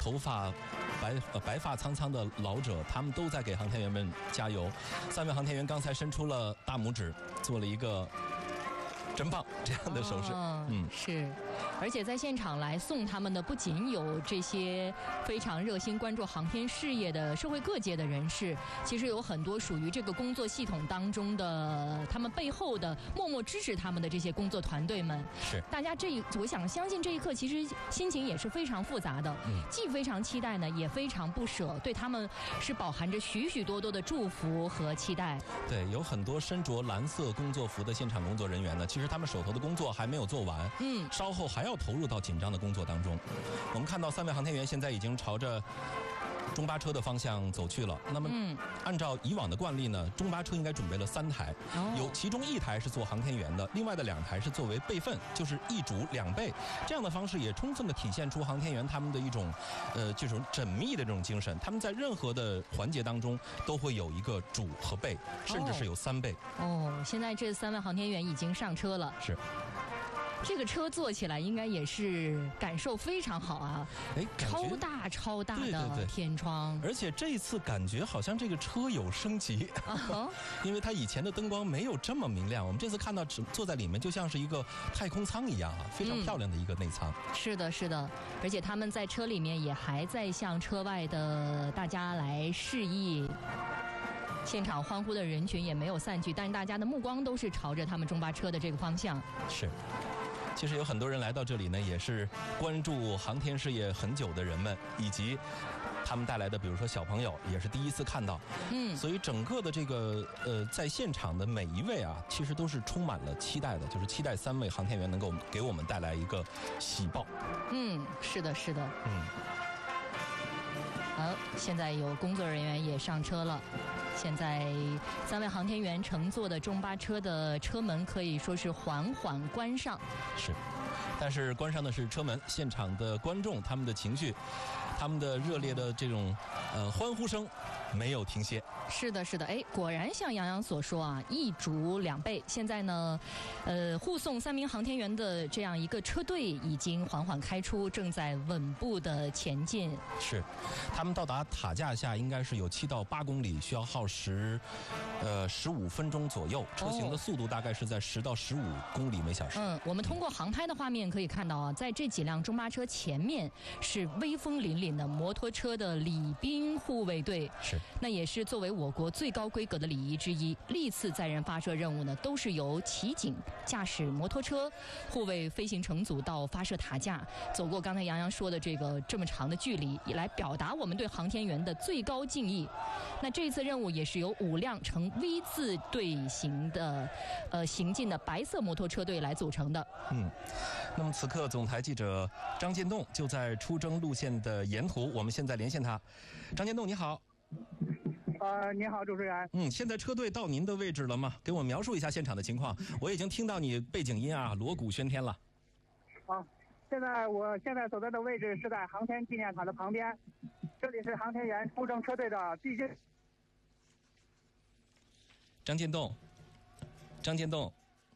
头发白发苍苍的老者，他们都在给航天员们加油。3位航天员刚才伸出了大拇指，做了一个真棒这样的手势。 是。而且在现场来送他们的不仅有这些非常热心关注航天事业的社会各界的人士，其实有很多属于这个工作系统当中的他们背后的默默支持他们的这些工作团队们。 是， 大家我想相信这一刻其实心情也是非常复杂的，既非常期待呢，也非常不舍，对他们是饱含着许许多多的祝福和期待。 对，有很多身着蓝色工作服的现场工作人员呢，其实他们手头的工作还没有做完，稍后还要投入到紧张的工作当中。我们看到3位航天员现在已经朝着中巴车的方向走去了。那么按照以往的惯例呢，中巴车应该准备了3台，有其中1台是做航天员的，另外的2台是作为备份，就是1主2备。这样的方式也充分的体现出航天员他们的一种这种缜密的这种精神。他们在任何的环节当中都会有一个主和备，甚至是有3备。 现在这3位航天员已经上车了。 是。 这个车坐起来应该也是感受非常好啊！超大的天窗， 而且这一次感觉好像这个车有升级，因为它以前的灯光没有这么明亮，我们这次看到坐在里面就像是一个太空舱一样啊，非常漂亮的一个内舱。 是的，而且他们在车里面也还在向车外的大家来示意。现场欢呼的人群也没有散去，但是大家的目光都是朝着他们中巴车的这个方向。 是。其实有很多人来到这里呢，也是关注航天事业很久的人们，以及他们带来的比如说小朋友也是第一次看到。所以整个的这个在现场的每一位啊，其实都是充满了期待的，就是期待3位航天员能够给我们带来一个喜报。 是的。好，现在有工作人员也上车了。现在3位航天员乘坐的中巴车的车门可以说是缓缓关上。 是，但是关上的是车门，现场的观众他们的情绪，他们的热烈的这种欢呼声没有停歇。 是的，果然像杨洋所说啊，1主2备。现在呢，护送3名航天员的这样一个车队已经缓缓开出，正在稳步的前进。 是，他们到达塔架下应该是有7到8公里，需要耗时15分钟左右，车行的速度大概是在10到15公里每小时。 我们通过航拍的画面可以看到啊，在这几辆中巴车前面是威风凛凛的摩托车的礼宾护卫队。 是， 那也是作为我国最高规格的礼仪之一，历次载人发射任务呢，都是由骑警驾驶摩托车护卫飞行乘组到发射塔架，走过刚才杨洋说的这么长的距离，以来表达我们对航天员的最高敬意。那这次任务也是由5辆呈 V 字队形的行进的白色摩托车队来组成的。 那么此刻总台记者张建栋就在出征路线的沿途，我们现在连线他。张建栋你好。 你好，主持人。 现在车队到您的位置了吗？给我描述一下现场的情况。我已经听到你背景音啊，锣鼓喧天了。 我现在所在的位置是在航天纪念塔的旁边，这里是航天员出征车队的必经。 张建栋。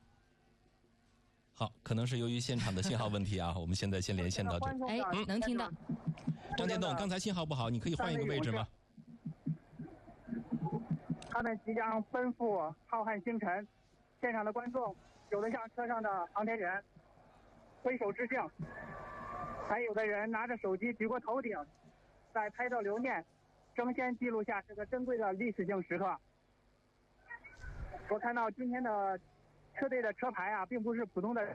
好，可能是由于现场的信号问题啊，我们现在先连线到这。 能听到。 张建栋，刚才信号不好，你可以换一个位置吗？ 他们即将奔赴浩瀚星辰，现场的观众有的向车上的航天员挥手致敬，还有的人拿着手机举过头顶，在拍照留念，争先记录下这个珍贵的历史性时刻。我看到今天的车队的车牌啊，并不是普通的。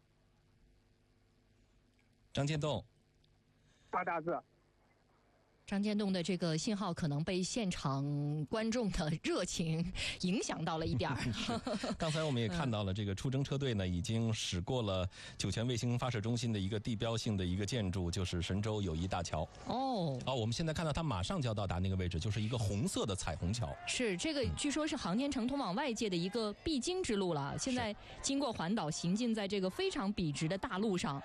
张建栋 8大字。 张建栋的这个信号可能被现场观众的热情影响到了一点刚才我们也看到了，这个出征车队呢，已经驶过了酒泉卫星发射中心的一个地标性的一个建筑，就是神舟友谊大桥。我们现在看到它马上就要到达那个位置，就是一个红色的彩虹桥。 是，这个据说是航天城通往外界的一个必经之路了。现在经过环岛，行进在这个非常笔直的大路上。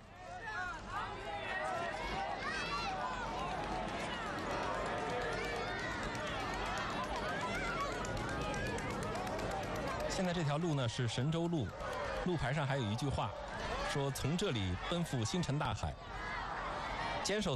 现在这条路呢是神州路，路牌上还有一句话，说从这里奔赴星辰大海，坚守